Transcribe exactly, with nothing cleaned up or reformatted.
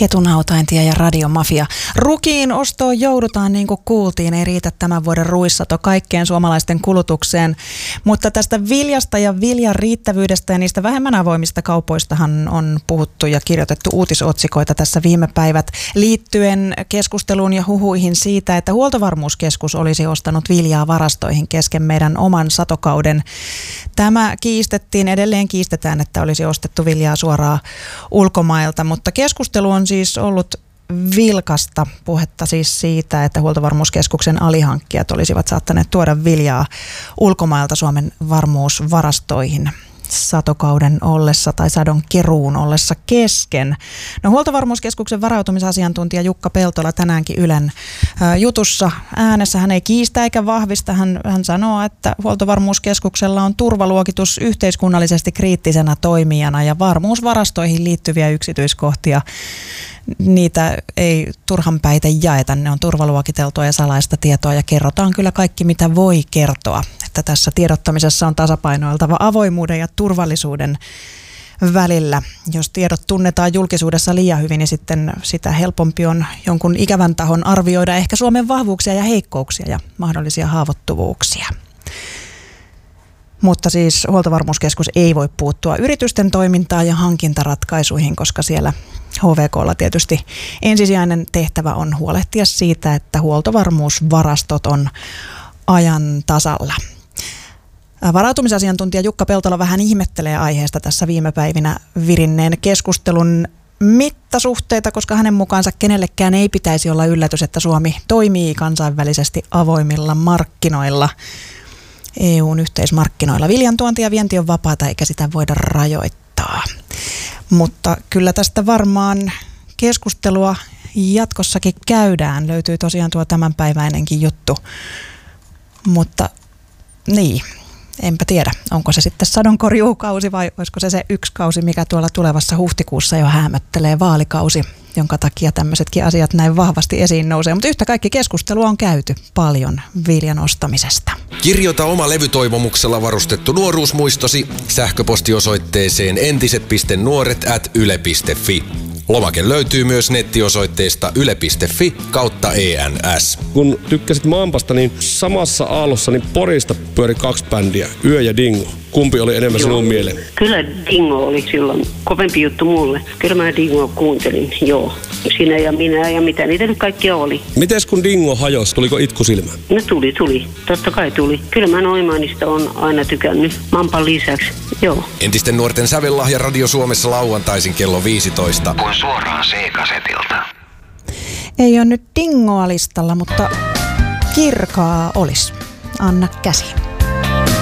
Ketunhautaintie ja radiomafia. Rukiin ostoon joudutaan, niin kuin kuultiin, ei riitä tämän vuoden ruissato kaikkeen suomalaisten kulutukseen. Mutta tästä viljasta ja viljan riittävyydestä ja niistä vähemmän avoimista kaupoistahan on puhuttu ja kirjoitettu uutisotsikoita tässä viime päivät liittyen keskusteluun ja huhuihin siitä, että Huoltovarmuuskeskus olisi ostanut viljaa varastoihin kesken meidän oman satokauden. Tämä kiistettiin, edelleen kiistetään, että olisi ostettu viljaa suoraan ulkomailta, mutta keskustelu on siis ollut vilkasta, puhetta siis siitä, että Huoltovarmuuskeskuksen alihankkijat olisivat saattaneet tuoda viljaa ulkomailta Suomen varmuusvarastoihin satokauden ollessa tai sadon keruun ollessa kesken. No, Huoltovarmuuskeskuksen varautumisasiantuntija Jukka Peltola tänäänkin Ylen ä, jutussa äänessä, hän ei kiistä eikä vahvista. Hän, hän sanoo, että Huoltovarmuuskeskuksella on turvaluokitus yhteiskunnallisesti kriittisenä toimijana ja varmuusvarastoihin liittyviä yksityiskohtia, niitä ei turhan päitä jaeta. Ne on turvaluokiteltua ja salaista tietoa ja kerrotaan kyllä kaikki, mitä voi kertoa. Että tässä tiedottamisessa on tasapainoiltava avoimuuden ja turvallisuuden välillä. Jos tiedot tunnetaan julkisuudessa liian hyvin, niin sitten sitä helpompi on jonkun ikävän tahon arvioida ehkä Suomen vahvuuksia ja heikkouksia ja mahdollisia haavoittuvuuksia. Mutta siis Huoltovarmuuskeskus ei voi puuttua yritysten toimintaan ja hankintaratkaisuihin, koska siellä H V K:lla tietysti ensisijainen tehtävä on huolehtia siitä, että huoltovarmuusvarastot on ajan tasalla. Varautumisasiantuntija Jukka Peltola vähän ihmettelee aiheesta tässä viime päivinä virinneen keskustelun mittasuhteita, koska hänen mukaansa kenellekään ei pitäisi olla yllätys, että Suomi toimii kansainvälisesti avoimilla markkinoilla. E U:n yhteismarkkinoilla. Viljan tuonti ja vienti on vapaata eikä sitä voida rajoittaa. Mutta kyllä tästä varmaan keskustelua jatkossakin käydään. Löytyy tosiaan tuo tämänpäiväinenkin juttu. Mutta niin, enpä tiedä, onko se sitten sadonkorjuukausi vai olisiko se se yksi kausi, mikä tuolla tulevassa huhtikuussa jo häämöttelee, vaalikausi, jonka takia tämmöisetkin asiat näin vahvasti esiin nousee. Mutta yhtä kaikki keskustelua on käyty paljon viljan ostamisesta. Kirjoita oma levytoivomuksella varustettu nuoruusmuistosi sähköpostiosoitteeseen entiset piste nuoret ät yle piste fi. Lomake löytyy myös nettiosoitteesta yle piste fi kautta E N S. Kun tykkäsit Mampasta, niin samassa aallossa niin Porista pyöri kaksi bändiä, Yö ja Dingo. Kumpi oli enemmän joo, sinun mieleen? Kyllä Dingo oli silloin kovempi juttu mulle. Kyllä mä Dingoa kuuntelin, joo. Sinä ja minä ja mitä niitä nyt kaikkia oli. Mites kun Dingo hajosi, tuliko itku silmään? No tuli, tuli. Totta kai tuli. Kyllä mä Noimanista on aina tykännyt. Mampan lisäksi, joo. Entisten nuorten sävellahja Radio Suomessa lauantaisin kello viisitoista. Kuin suoraan C-kasetilta. Ei ole nyt Dingoa listalla, mutta Kirkaa olisi. Anna käsi.